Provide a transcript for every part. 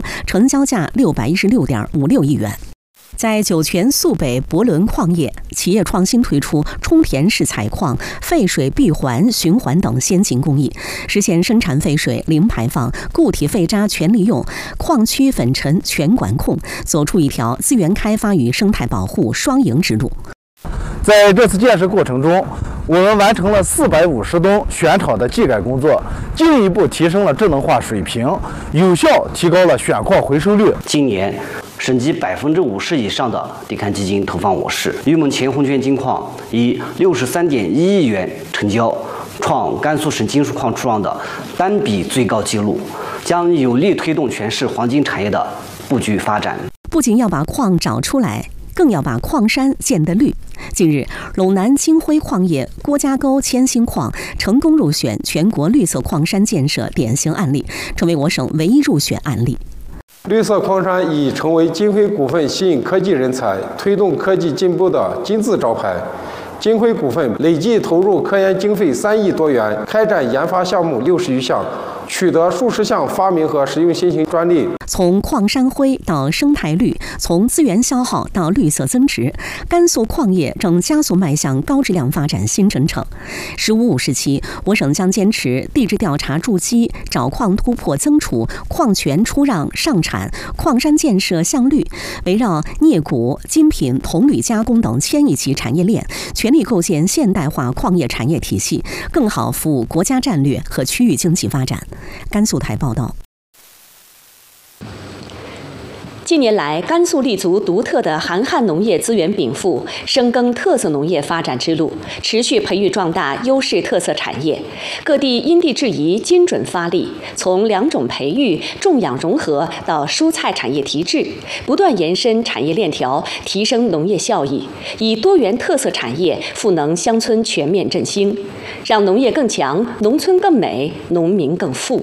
成交价616.56亿元。在酒泉肃北博伦矿业，企业创新推出充填式采矿、废水闭环、循环等先进工艺，实现生产废水零排放、固体废渣全利用、矿区粉尘全管控，走出一条资源开发与生态保护双赢之路。 在这次建设过程中，我们完成了450吨选场的技改工作，进一步提升了智能化水平，有效提高了选矿回收率。 今年省级50%以上的地勘基金投放我市，玉门前红泉金矿以63.1亿元成交，创甘肃省金属矿出让的单笔最高纪录，将有力推动全市黄金产业的布局发展。 不仅要把矿找出来，更要把矿山建得绿。近日，陇南金辉矿业郭家沟千星矿成功入选全国绿色矿山建设典型案例，成为我省唯一入选案例。 绿色矿山已成为金辉股份吸引科技人才、推动科技进步的金字招牌。金辉股份累计投入科研经费3亿多元，开展研发项目60余项，取得数十项发明和实用新型专利。 从矿山灰到生态绿，从资源消耗到绿色增值，甘肃矿业正加速迈向高质量发展新征程。15-5时期，我省将坚持地质调查筑基、找矿突破增储、矿权出让上产、矿山建设向绿，围绕镍钴、金品、铜铝加工等1000亿级产业链，全力构建现代化矿业产业体系，更好服务国家战略和区域经济发展。甘肃台报道。 近年来，甘肃立足独特的韩汉农业资源禀赋，深耕特色农业发展之路，持续培育壮大优势特色产业。各地因地制宜，精准发力，从良种培育、种养融合到蔬菜产业提质，不断延伸产业链条，提升农业效益，以多元特色产业赋能乡村全面振兴，让农业更强，农村更美，农民更富。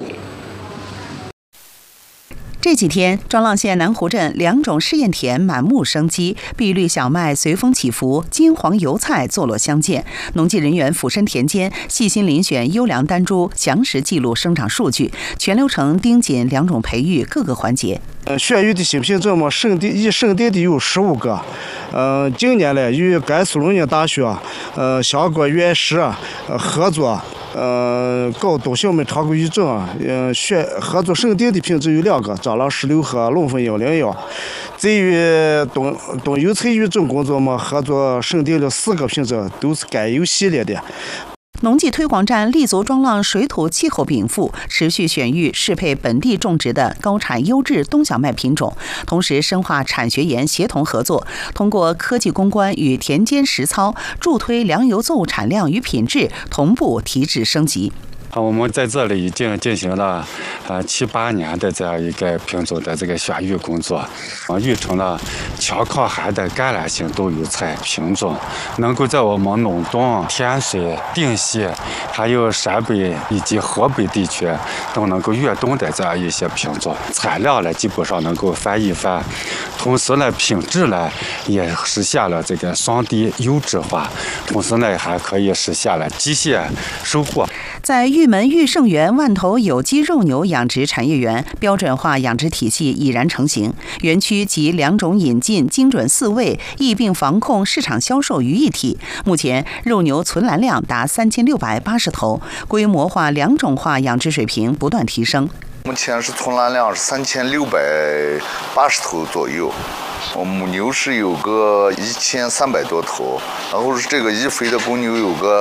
这几天，庄浪县南湖镇2种试验田满目生机，碧绿小麦随风起伏，金黄油菜坐落相间。农技人员俯身田间，细心遴选优良单株，详实记录生长数据，全流程盯紧2种培育各个环节。 选育的新品种嘛，省地的有15个。今年呢，与甘肃农业大学、相关院士合作。搞东小麦常规育种合作省定的品种有2个，蟑螂16和龙凤101。至于冬油菜育种工作嘛，合作省定了4个品种，都是甘油系列的。 农技推广站立足庄浪水土气候禀赋，持续选育适配本地种植的高产优质冬小麦品种，同时深化产学研协同合作，通过科技攻关与田间实操，助推粮油作物产量与品质同步提质升级。 我们在这里已经进行了7、8年的这样一个品种的这个选育工作，育成了强抗寒的橄榄型冬油菜品种，能够在我们陇东、天水、定西，还有陕北以及河北地区都能够越冬的这样一些品种，产量呢基本上能够翻一番，同时呢品质呢也实现了这个双低优质化，同时呢还可以实现了机械收获。 在玉门玉盛园万头有机肉牛养殖产业园，标准化养殖体系已然成型。园区集2种引进、精准饲喂、疫病防控、市场销售于一体。目前肉牛存栏量达3680头，规模化、2种化养殖水平不断提升。 目前是存栏量是3680头左右。母牛是有个1300多头，然后是这个易肥的公牛有个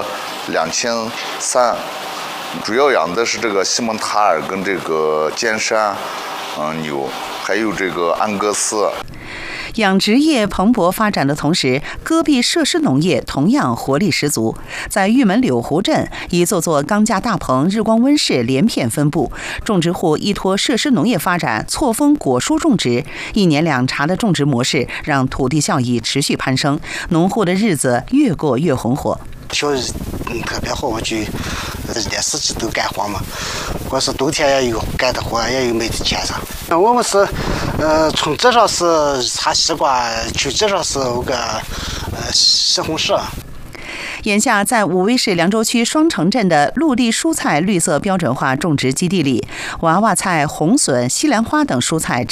2300。主要养的是这个西蒙塔尔跟这个尖山牛，还有这个安格斯。 养殖业蓬勃发展的同时，戈壁设施农业同样活力十足。在玉门柳湖镇，一座座钢架大棚、日光温室连片分布，种植户依托设施农业发展，错峰果蔬种植，1年2茬的种植模式，让土地效益持续攀升，农户的日子越过越红火。 小日特别好，就1年4季都干活嘛。光是冬天也有干的活，也有没得钱上。我们是从这上是插西瓜，去这上是有个西红柿。 眼下，在武威市凉州区双城镇的陆地蔬菜绿色标准化种植基地里，娃娃菜、红笋、西兰花等蔬菜